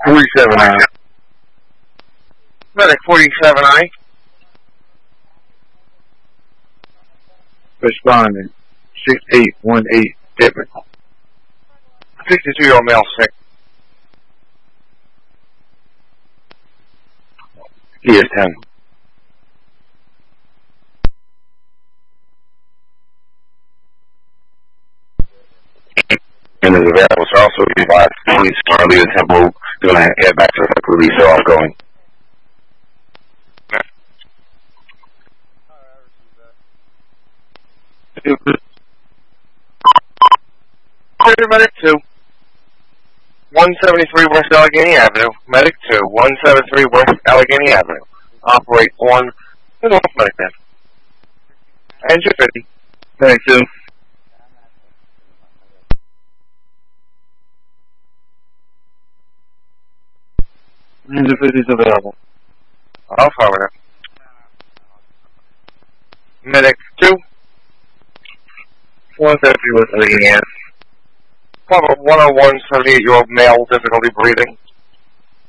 47I. Medic 47I. Responding. 6818 Pippin. 62-year-old male sick. He is 10. And is available, so also advised police are leaving Temple, going to head back to the police, so I'm going. Medic 2. 173 West Allegheny Avenue. Medic 2. 173 West Allegheny Avenue. Operate on the North Medic man. Engine 50. Medic 2. Engine 50 is available. I'll forward it. Medic 2. 173 West Allegheny Avenue. Cover 101 78-year-old male, difficulty breathing.